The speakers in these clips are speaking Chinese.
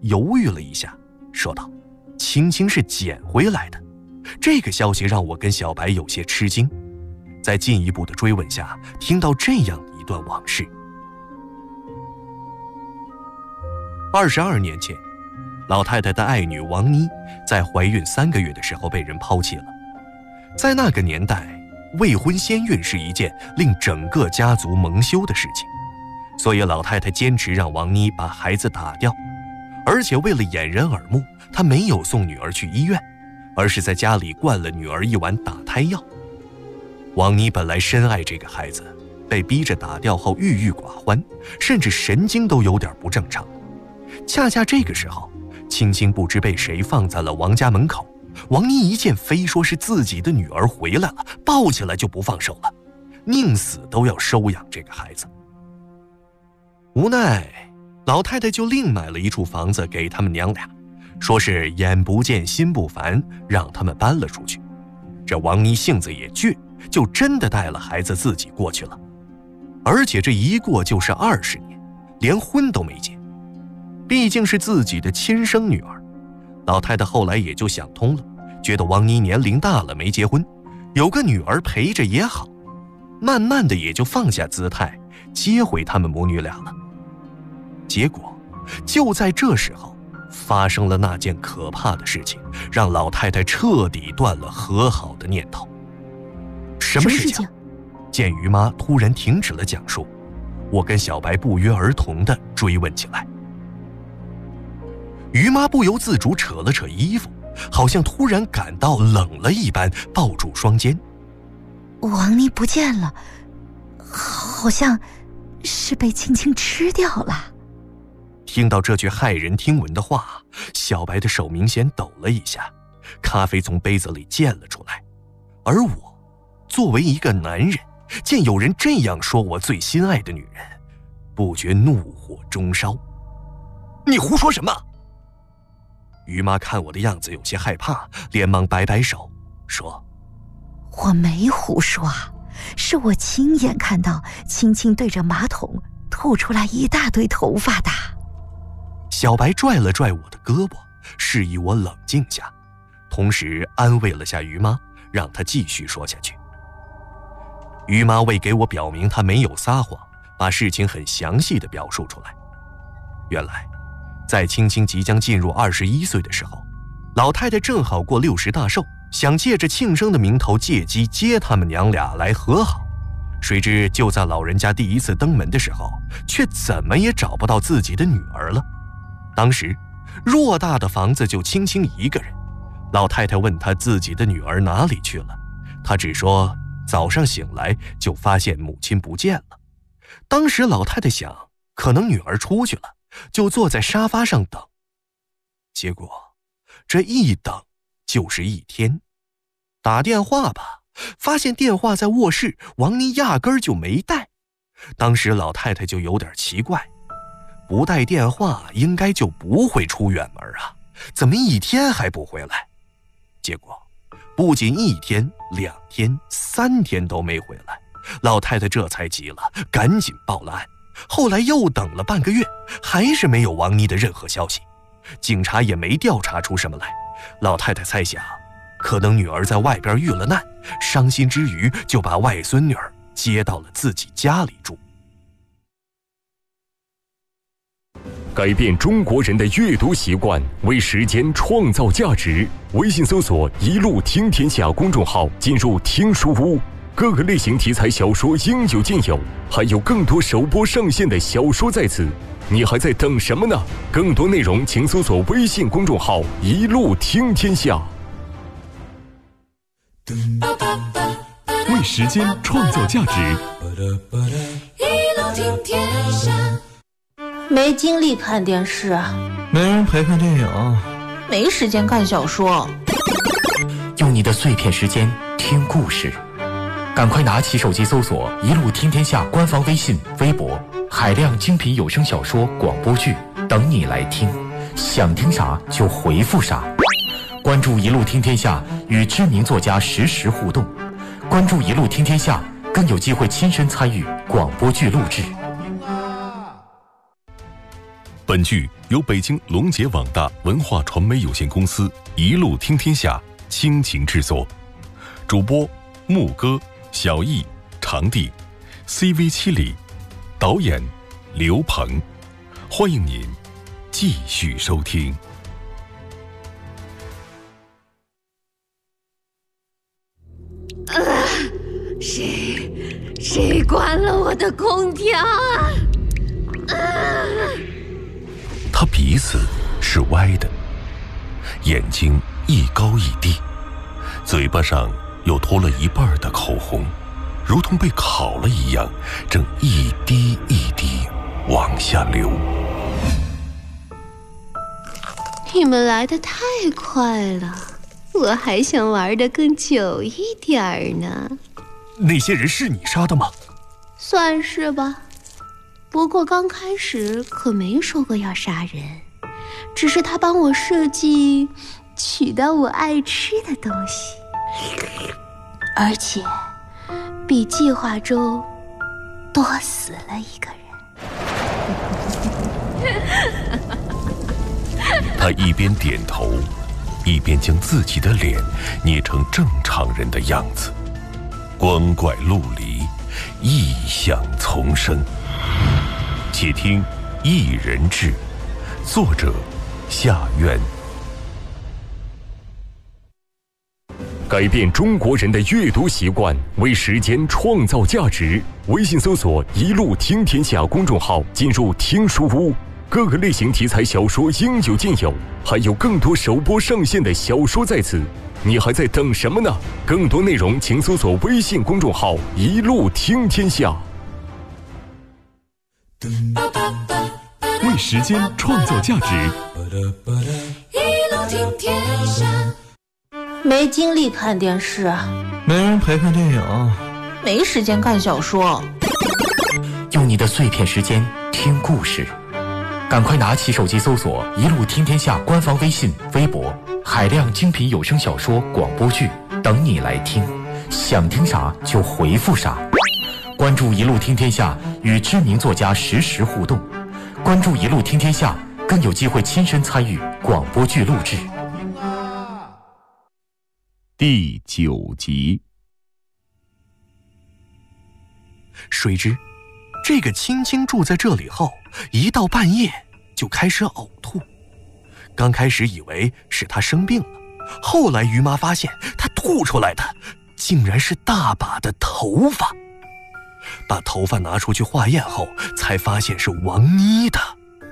犹豫了一下，说道：“青青是捡回来的。”这个消息让我跟小白有些吃惊。在进一步的追问下，听到这样一段往事。22年前，老太太的爱女王妮在怀孕3个月的时候被人抛弃了。在那个年代，未婚先孕是一件令整个家族蒙羞的事情，所以老太太坚持让王妮把孩子打掉，而且为了掩人耳目，她没有送女儿去医院，而是在家里灌了女儿1碗打胎药。王妮本来深爱这个孩子，被逼着打掉后郁郁寡欢，甚至神经都有点不正常。恰恰这个时候，青青不知被谁放在了王家门口，王妮一见非说是自己的女儿回来了，抱起来就不放手了，宁死都要收养这个孩子。无奈老太太就另买了一处房子给他们娘俩，说是眼不见心不烦，让他们搬了出去。这王妮性子也倔，就真的带了孩子自己过去了，而且这一过就是20年，连婚都没结。毕竟是自己的亲生女儿，老太太后来也就想通了，觉得王妮年龄大了没结婚，有个女儿陪着也好，慢慢的也就放下姿态，接回他们母女俩了。结果就在这时候，发生了那件可怕的事情，让老太太彻底断了和好的念头。什么事情？见于妈突然停止了讲述，我跟小白不约而同地追问起来。于妈不由自主扯了扯衣服，好像突然感到冷了一般，抱住双肩。 王妮不见了，好像是被青青吃掉了。 听到这句骇人听闻的话，小白的手明显抖了一下，咖啡从杯子里溅了出来。而我作为一个男人，见有人这样说我最心爱的女人，不觉怒火中烧。你胡说什么？于妈看我的样子有些害怕，连忙摆摆手说： 我没胡说啊，是我亲眼看到青青对着马桶吐出来一大堆头发的。 小白拽了拽我的胳膊，示意我冷静下，同时安慰了下于妈，让她继续说下去。于妈为给我表明她没有撒谎，把事情很详细地表述出来。原来在青青即将进入21岁的时候，老太太正好过60大寿，想借着庆生的名头借机接他们娘俩来和好。谁知就在老人家第一次登门的时候，却怎么也找不到自己的女儿了。当时偌大的房子就青青一个人，老太太问她自己的女儿哪里去了，她只说早上醒来就发现母亲不见了。当时老太太想，可能女儿出去了，就坐在沙发上等。结果这一等就是1天，打电话吧，发现电话在卧室，王妮压根儿就没带。当时老太太就有点奇怪，不带电话应该就不会出远门啊，怎么1天还不回来？结果不仅1天、2天、3天都没回来，老太太这才急了，赶紧报了案。后来又等了半个月，还是没有王妮的任何消息，警察也没调查出什么来。老太太猜想，可能女儿在外边遇了难，伤心之余就把外孙女儿接到了自己家里住。 改变中国人的阅读习惯，为时间创造价值。微信搜索“一路听天下”公众号，进入听书屋，各个类型题材小说应有尽有，还有更多首播上线的小说在此，你还在等什么呢？更多内容请搜索微信公众号“一路听天下”。为时间创造价值， 一路听天下。 没精力看电视， 没人陪看电影， 没时间看小说。 用你的碎片时间听故事，赶快拿起手机搜索“一路听天下”官方微信、微博，海量精品有声小说、广播剧等你来听，想听啥就回复啥。关注“一路听天下”，与知名作家实时互动。关注“一路听天下”，更有机会亲身参与广播剧录制。 本剧由北京龙杰网大文化传媒有限公司一路听天下倾情制作，主播牧歌、小易、长地 ，CV7里，导演刘鹏。欢迎您继续收听。 谁关了我的空调啊？ 他鼻子是歪的，眼睛一高一低，嘴巴上又脱了一半的口红，如同被烤了一样，正一滴一滴往下流。 你们来得太快了，我还想玩得更久一点呢。 那些人是你杀的吗？ 算是吧，不过刚开始可没说过要杀人，只是他帮我设计取到我爱吃的东西，而且比计划中多死了一个人。 他一边点头，一边将自己的脸捏成正常人的样子。光怪陆离，异象丛生。且听一人志，作者夏苑。 改变中国人的阅读习惯，为时间创造价值。微信搜索“一路听天下”公众号，进入听书屋，各个类型题材小说应有尽有，还有更多首播上线的小说在此。你还在等什么呢？更多内容请搜索微信公众号“一路听天下”。 为时间创造价值， 一路听天下。 没精力看电视， 没人陪看电影， 没时间看小说。 用你的碎片时间听故事，赶快拿起手机搜索“一路听天下”官方微信、微博，海量精品有声小说、广播剧等你来听。想听啥就回复啥。关注“一路听天下”，与知名作家实时互动。关注“一路听天下”，更有机会亲身参与广播剧录制。 第9集。 谁知这个青青住在这里后，一到半夜就开始呕吐。刚开始以为是他生病了，后来于妈发现他吐出来的竟然是大把的头发。把头发拿出去化验后，才发现是王妮的。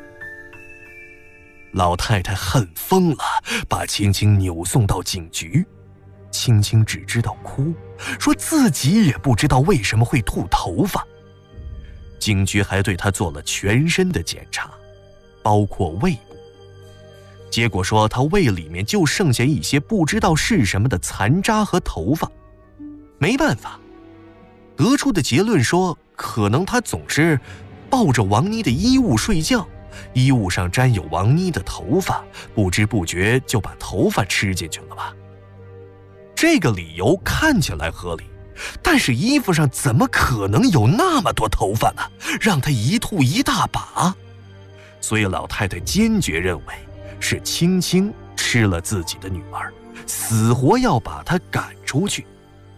老太太恨疯了，把青青扭送到警局。青青只知道哭，说自己也不知道为什么会吐头发。警局还对她做了全身的检查，包括胃部。结果说她胃里面就剩下一些不知道是什么的残渣和头发。没办法，得出的结论说，可能她总是抱着王妮的衣物睡觉，衣物上沾有王妮的头发，不知不觉就把头发吃进去了吧。这个理由看起来合理，但是衣服上怎么可能有那么多头发呢？让她一吐一大把。所以老太太坚决认为是青青吃了自己的女儿，死活要把她赶出去。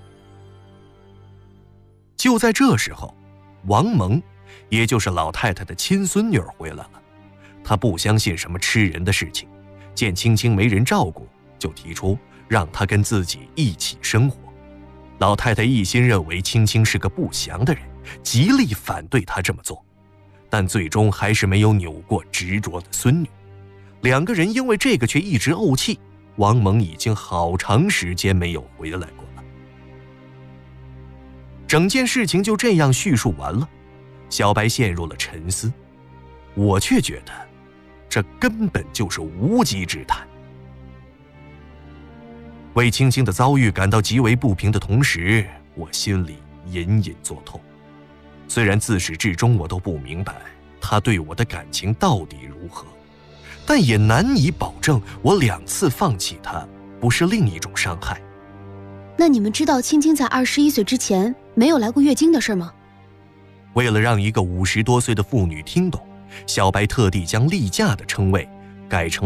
就在这时候，王蒙，也就是老太太的亲孙女儿回来了。她不相信什么吃人的事情，见青青没人照顾，就提出让她跟自己一起生活。老太太一心认为青青是个不祥的人，极力反对她这么做，但最终还是没有扭过执着的孙女。两个人因为这个却一直怄气，王蒙已经好长时间没有回来过了。整件事情就这样叙述完了，小白陷入了沉思，我却觉得这根本就是无稽之谈。为青青的遭遇感到极为不平的同时，我心里隐隐作痛。虽然自始至终我都不明白他对我的感情到底如何，但也难以保证我2次放弃他不是另一种伤害。 那你们知道青青在21岁之前没有来过月经的事吗？ 为了让一个50多岁的妇女听懂， 小白特地将例假的称谓改成